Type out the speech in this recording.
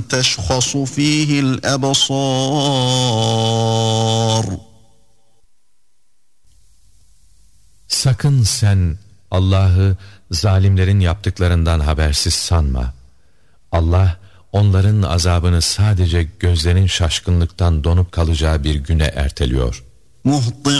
تشخص فيه الأبصار. Sakın sen Allah'ı zalimlerin yaptıklarından habersiz sanma. Allah onların azabını sadece gözlerin şaşkınlıktan donup kalacağı bir güne erteliyor.